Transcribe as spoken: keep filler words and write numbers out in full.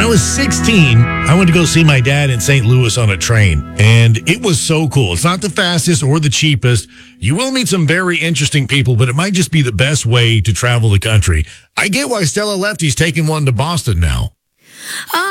I was sixteen, I went to go see my dad in Saint Louis on a train, and it was so cool. It's not the fastest or the cheapest. You will meet some very interesting people, but it might just be the best way to travel the country. I get why Stella Lefty's taking one to Boston now.